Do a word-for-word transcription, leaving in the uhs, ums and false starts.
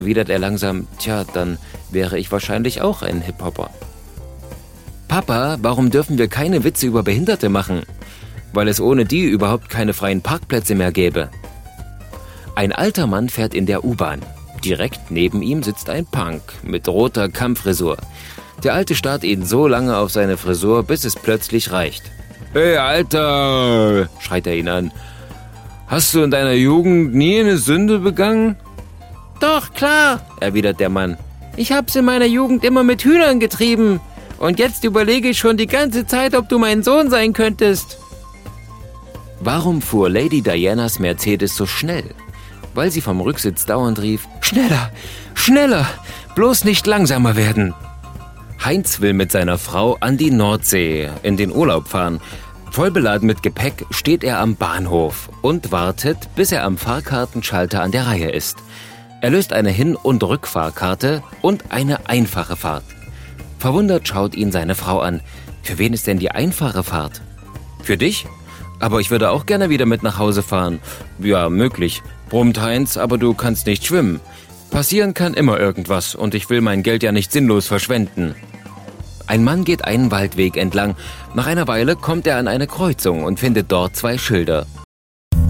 erwidert er langsam, tja, dann wäre ich wahrscheinlich auch ein Hip-Hopper. Papa, warum dürfen wir keine Witze über Behinderte machen? Weil es ohne die überhaupt keine freien Parkplätze mehr gäbe. Ein alter Mann fährt in der U-Bahn. Direkt neben ihm sitzt ein Punk mit roter Kammfrisur. Der Alte starrt ihn so lange auf seine Frisur, bis es plötzlich reicht. »Hey, Alter«, schreit er ihn an. »Hast du in deiner Jugend nie eine Sünde begangen?« »Doch, klar«, erwidert der Mann. »Ich hab's in meiner Jugend immer mit Hühnern getrieben. Und jetzt überlege ich schon die ganze Zeit, ob du mein Sohn sein könntest.« Warum fuhr Lady Dianas Mercedes so schnell? Weil sie vom Rücksitz dauernd rief, »Schneller, schneller, bloß nicht langsamer werden.« Heinz will mit seiner Frau an die Nordsee in den Urlaub fahren. Vollbeladen mit Gepäck steht er am Bahnhof und wartet, bis er am Fahrkartenschalter an der Reihe ist. Er löst eine Hin- und Rückfahrkarte und eine einfache Fahrt. Verwundert schaut ihn seine Frau an. »Für wen ist denn die einfache Fahrt?« »Für dich? Aber ich würde auch gerne wieder mit nach Hause fahren.« »Ja, möglich«, brummt Heinz, »aber du kannst nicht schwimmen. Passieren kann immer irgendwas und ich will mein Geld ja nicht sinnlos verschwenden.« Ein Mann geht einen Waldweg entlang. Nach einer Weile kommt er an eine Kreuzung und findet dort zwei Schilder.